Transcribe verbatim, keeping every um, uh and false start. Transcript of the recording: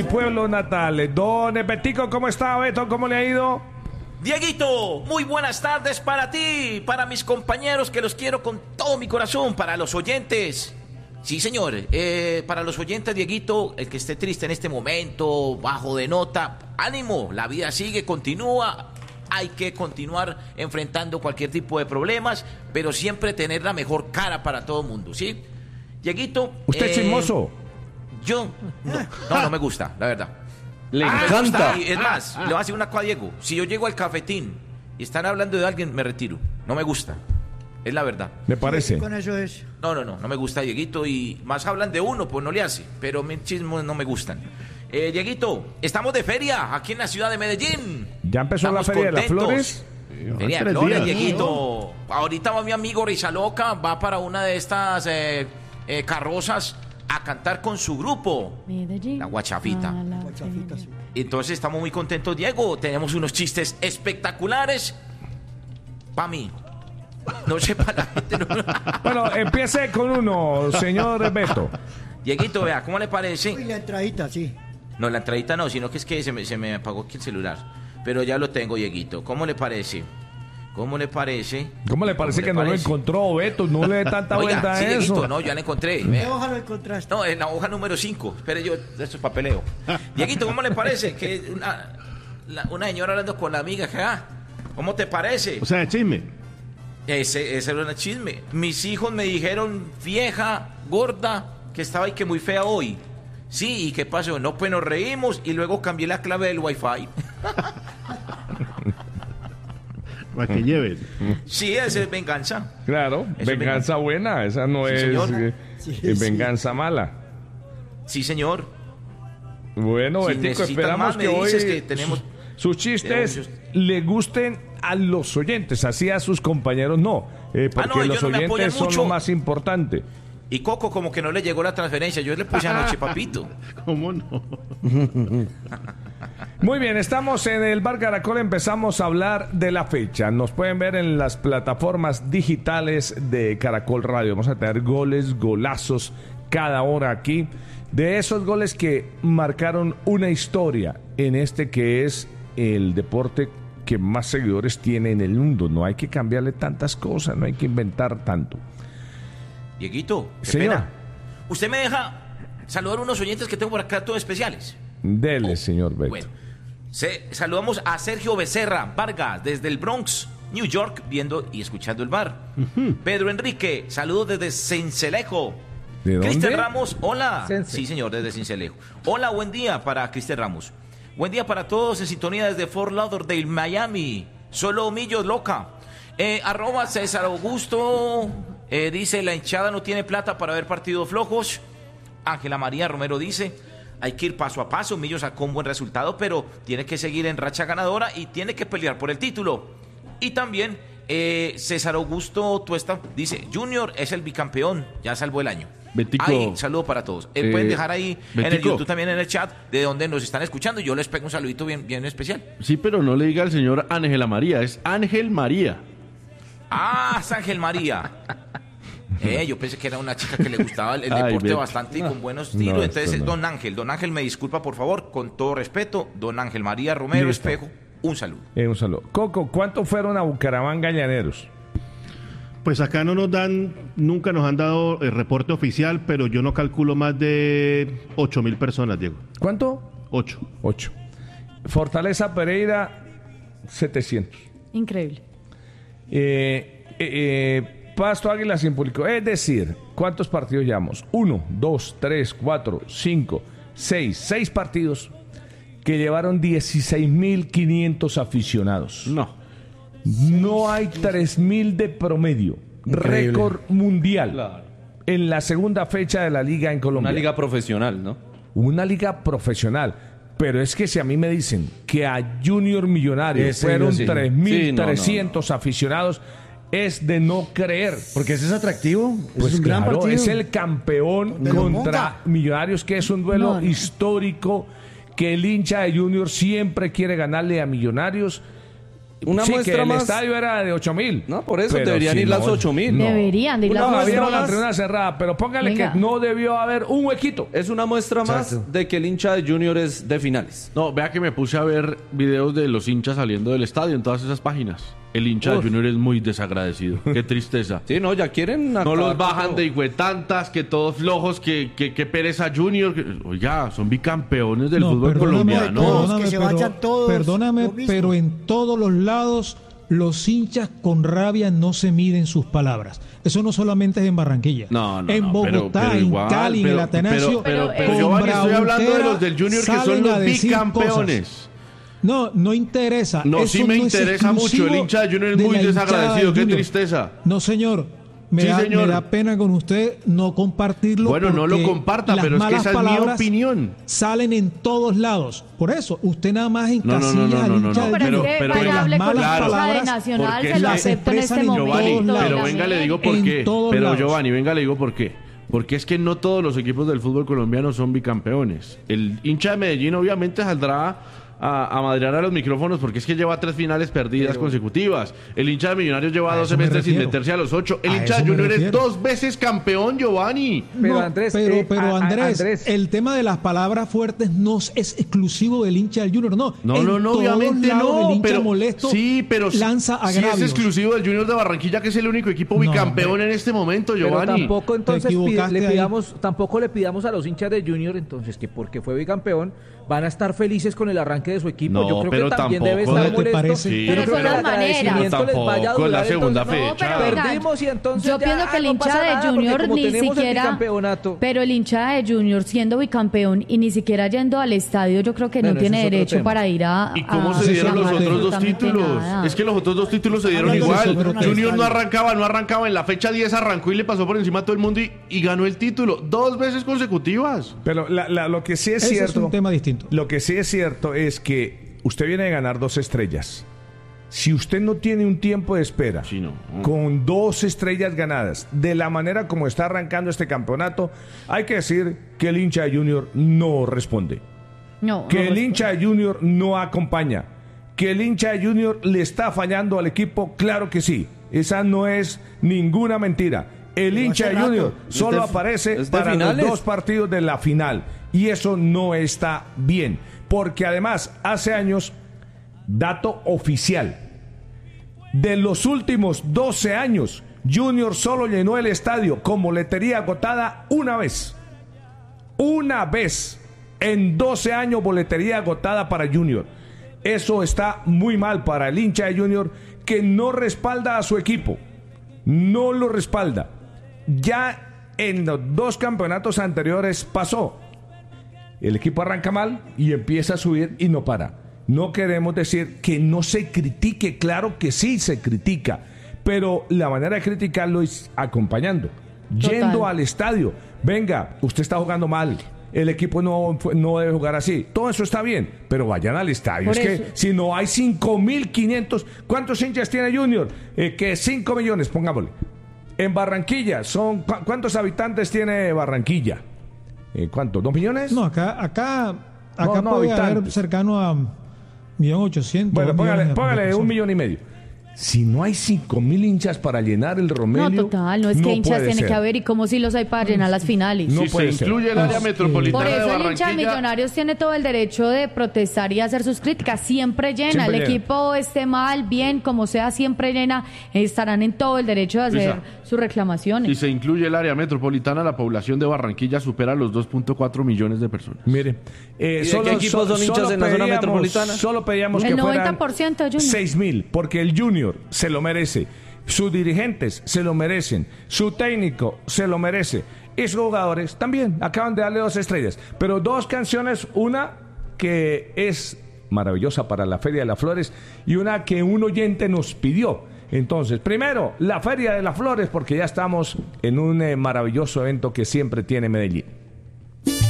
Pueblo natal. Don Betico, ¿cómo está, Beto? ¿Cómo le ha ido? Dieguito, muy buenas tardes para ti, para mis compañeros que los quiero con todo mi corazón, para los oyentes. Sí, señor, eh, para los oyentes, Dieguito, el que esté triste en este momento, bajo de nota, ánimo, la vida sigue, continúa. Hay que continuar enfrentando cualquier tipo de problemas, pero siempre tener la mejor cara para todo el mundo, ¿sí? Dieguito... ¿Usted es eh, chismoso? Yo, no, no, no me gusta, la verdad. Le Ah, encanta. me gusta, y es más, le voy a decir una cosa a Diego. Si yo llego al cafetín y están hablando de alguien, me retiro. No me gusta. Es la verdad. ¿Me parece? Con eso es. No, no, no, no me gusta, Dieguito. Y más hablan de uno, pues no le hace. Pero mis chismos no me gustan. Eh, Dieguito, estamos de feria aquí en la ciudad de Medellín. ¿Ya empezó Estamos la Feria contentos. de las Flores? Feria de tres Flores, días. Dieguito. Ahorita va mi amigo Rizaloca, va para una de estas eh, eh, carrozas a cantar con su grupo. Medellín, La Guachafita. a la Guachafita, sí. Entonces estamos muy contentos, Diego. Tenemos unos chistes espectaculares. Pa' mí. No sé para la gente. No. Bueno, empiece con uno, señor Beto. Dieguito, vea, ¿cómo le parece? Uy, la entradita, sí. No, la entradita no, sino que es que se me, se me apagó aquí el celular. Pero ya lo tengo, Dieguito. ¿Cómo le parece? ¿Cómo le parece? ¿Cómo le parece ¿Cómo que le no parece? lo encontró, Beto? No le dé tanta Oiga, vuelta sí, a Dieguito, eso. no, ya la encontré. ¿Qué Vea. hoja lo encontraste? No, en la hoja número cinco. Espere, yo, esto es papeleo. Dieguito, ¿cómo le parece? Que una, la- una señora hablando con la amiga, que, ah, ¿cómo te parece? O sea, chisme. Ese, ese era un chisme. Mis hijos me dijeron, vieja, gorda, que estaba y que muy fea hoy. Sí, ¿y qué pasó? No, pues nos reímos y luego cambié la clave del wifi. Para que lleven. Sí, ese es venganza. Claro, Eso es venganza buena, esa no Sí, es señor. eh, Sí, eh, sí. venganza mala. Sí, señor. Bueno, Si Betico, necesitas esperamos más, me que hoy dices que tenemos- sus, sus chistes tenemos- le gusten a los oyentes, así a sus compañeros no, eh, porque Ah, no, ellos los no me oyentes apoyan son mucho. lo más importante. Y Coco como que no le llegó la transferencia. Yo le puse anoche, papito. ¿Cómo no? Muy bien, estamos en el Bar Caracol, empezamos a hablar de la fecha. Nos pueden ver en las plataformas digitales de Caracol Radio. Vamos a tener goles, golazos cada hora aquí. De esos goles que marcaron una historia en este que es el deporte que más seguidores tiene en el mundo. No hay que cambiarle tantas cosas, no hay que inventar tanto. Dieguito, qué Señor. pena. Usted me deja saludar a unos oyentes que tengo por acá, todos especiales. Dele, señor Beto. Bueno, se- saludamos a Sergio Becerra Vargas desde el Bronx, New York, viendo y escuchando el bar. Pedro Enrique, saludos desde Cincelejo. ¿De dónde? Cristian Ramos, hola. Cence. Sí, señor, desde Cincelejo. Hola, buen día para Cristian Ramos. Buen día para todos en sintonía desde Fort Lauderdale, Miami. Solo Millos Loca. Eh, arroba César Augusto. eh, dice, la hinchada no tiene plata para ver partidos flojos. Ángela María Romero dice, hay que ir paso a paso. Millos sacó un buen resultado, pero tiene que seguir en racha ganadora y tiene que pelear por el título. Y también eh, César Augusto Tuesta dice, Junior es el bicampeón, ya salvó el año. Betico. Ahí, saludo para todos. Eh, Eh, pueden dejar ahí en el Betico. YouTube también en el chat de donde nos están escuchando y yo les pego un saludito bien, bien especial. Sí, pero no le diga al señor Ángela María, es Ángel María. Ah, es Ángel María. Eh, yo pensé que era una chica que le gustaba el, el Ay, deporte Beto. bastante y con buenos No, tiros. esto Entonces, no. don Ángel, don Ángel, me disculpa por favor, con todo respeto, don Ángel María Romero Listo. Espejo, un saludo. Eh, un saludo. Coco, ¿cuántos fueron a Bucaramanga Llaneros? Pues acá no nos dan, nunca nos han dado el reporte oficial, pero yo no calculo más de ocho mil personas, Diego. ¿Cuánto? Ocho. Ocho. Fortaleza Pereira, setecientos. Increíble. Eh, eh, eh, Pasto Águila sin público. Es decir, ¿cuántos partidos llevamos? Uno, dos, tres, cuatro, cinco, seis. Seis partidos que llevaron dieciséis mil quinientos aficionados. No. No hay tres mil de promedio. Increíble. Récord mundial. Claro. En la segunda fecha de la liga en Colombia. Una liga profesional, ¿no? Una liga profesional. Pero es que si a mí me dicen que a Junior Millonarios Ese fueron yo sí. tres mil trescientos Sí, no, no, aficionados, es de no creer. Porque ese es atractivo. Pues es un gran claro, partido. es el campeón Te lo contra monta. Millonarios, que es un duelo No, no. histórico, que el hincha de Junior siempre quiere ganarle a Millonarios. Una sí, muestra que el más. estadio era de ocho mil. No, por eso deberían ir las ocho mil. No. Deberían de ir Una las No, muestra había ocho una más. tribuna cerrada, pero póngale Venga. que no debió haber un huequito. Es una muestra más Exacto. de que el hincha de Junior es de finales. No, vea que me puse a ver videos de los hinchas saliendo del estadio en todas esas páginas. El hincha Uf. de Junior es muy desagradecido. Qué tristeza. Sí, no, ya quieren. No acabar los con bajan todo. de hijuetantas, que todos flojos, que, que, que pereza Junior. Que, oiga, son bicampeones del No, fútbol perdóname, colombiano. todos, perdóname, que se pero- vayan todos, Perdóname, lo mismo. pero en todos los lados los hinchas con rabia no se miden sus palabras. Eso no solamente es en Barranquilla. No, no, en no, pero- Bogotá, pero igual, en Cali, en el pero- Atanasio, pero, pero, Pero, pero eh, Giovanni, con estoy hablando de bravucera los del Junior que salen son a los decir bicampeones. cosas. No, no interesa. No, Eso sí me no es interesa mucho. El exclusivo hincha de Junior es de muy la hinchada desagradecido. de Qué Junior. tristeza. No, señor. Me, Sí, da, señor. me da pena con usted no compartirlo. Bueno, no lo porque comparta, las pero es que malas esa es mi palabras opinión. Salen en todos lados. Por eso, usted nada más No, no, no, encasilla no, al no, no, hincha no, de pero, Junior. es que pero- vaya, pero- hable con las la malas hinchada de palabras, Nacional, porque se lo las acepto en expresan este en momento. Giovanni, todos pero lados. venga, le digo por En qué. todos Pero lados. Giovanni, venga, le digo por qué. Porque es que no todos los equipos del fútbol colombiano son bicampeones. El hincha de Medellín obviamente saldrá a, a madrear a los micrófonos porque es que lleva tres finales perdidas consecutivas. El hincha de Millonarios lleva A dos eso me semestres sin refiero. meterse a los ocho. El A hincha eso de me Junior es refiero. dos veces campeón, Giovanni. Pero, No, Andrés, pero, eh, pero a- a- Andrés, Andrés. el tema de las palabras fuertes no es exclusivo del hincha del Junior, no. No, En no, no, todos obviamente lados no. El hincha pero, molesto sí, pero lanza sí agravios. es exclusivo del Junior de Barranquilla, que es el único equipo No, bicampeón hombre. en este momento, Pero Giovanni. tampoco entonces pide- equivocaste le ahí. pidamos, tampoco le pidamos a los hinchas de Junior entonces que porque fue bicampeón van a estar felices con el arranque de su equipo. No, Yo creo pero que también tampoco- debe ¿No estar te molesto. parece? Sí. Yo Pero no creo son que el las maneras. agradecimiento les vaya a Tampoco en la durar, segunda entonces, No, pero fecha. venga, Perdimos y entonces yo ya, pienso que el no hincha pasa de nada, porque Junior como ni tenemos el siquiera, bicampeonato. pero el hincha de Junior siendo bicampeón y ni siquiera yendo al estadio, yo creo que Bueno, no ese tiene es otro derecho tema. para ir a. ¿Y cómo a se dieron los reclamar otros dos absolutamente títulos? nada. Es que los otros dos títulos se dieron Ese es igual. otro tema. Junior no arrancaba, no arrancaba. En la fecha diez arrancó y le pasó por encima a todo el mundo y, y ganó el título. Dos veces consecutivas. Pero la- la- lo que sí es Ese cierto. es un tema distinto. Lo que sí es cierto es que usted viene de ganar dos estrellas. Si usted no tiene un tiempo de espera Sí, no. con dos estrellas ganadas, de la manera como está arrancando este campeonato, hay que decir que el hincha de Junior no responde. No, Que no el responde. hincha de Junior no acompaña. Que el hincha de Junior le está fallando al equipo, claro que sí. Esa no es ninguna mentira. El Pero hincha hace de Junior rato. solo Es de- aparece es de para los finales. dos partidos de la final. Y eso no está bien. Porque además, hace años, dato oficial, de los últimos doce años, Junior solo llenó el estadio con boletería agotada una vez. Una vez. En doce años, boletería agotada para Junior. Eso está muy mal para el hincha de Junior, que no respalda a su equipo. No lo respalda. Ya en los dos campeonatos anteriores pasó. El equipo arranca mal y empieza a subir y no para. No queremos decir que no se critique, claro que sí se critica, pero la manera de criticarlo es acompañando, Total. yendo al estadio. Venga, usted está jugando mal, el equipo no, fue- no debe jugar así. Todo eso está bien, pero vayan al estadio. Por es eso. que si no hay cinco mil quinientos, ¿cuántos hinchas tiene Junior? Eh, que cinco millones, pongámosle. En Barranquilla, son ¿cu- ¿cuántos habitantes tiene Barranquilla? Eh, ¿Cuántos? ¿Dos millones? No, acá, acá, acá No, no, puede haber habitantes. cercano a millón ochocientos. Bueno, dos póngale, millones de póngale un personas. millón y medio. Si no hay cinco mil hinchas para llenar el Romelio, No, total, no es que hinchas puede tiene ser. que haber y como si los hay para llenar las finales. No si se puede ser. incluye el área Pues, metropolitana Por de eso el hincha de Barranquilla. Millonarios tiene todo el derecho de protestar y hacer sus críticas. Siempre llena. Siempre el llena. equipo esté mal, bien, como sea, siempre llena. Estarán en todo el derecho de hacer Luisa, sus reclamaciones. Si se incluye el área metropolitana, la población de Barranquilla supera los dos punto cuatro millones de personas. Mire, eh, ¿Y de qué equipos son hinchas en la zona metropolitana? Solo pedíamos El que fueran noventa por ciento Junior. seis mil, porque el Junior se lo merece, sus dirigentes se lo merecen, su técnico se lo merece, y sus jugadores también acaban de darle dos estrellas, pero dos canciones, una que es maravillosa para la Feria de las Flores y una que un oyente nos pidió. Entonces, primero, la Feria de las Flores, porque ya estamos en un eh, maravilloso evento que siempre tiene Medellín.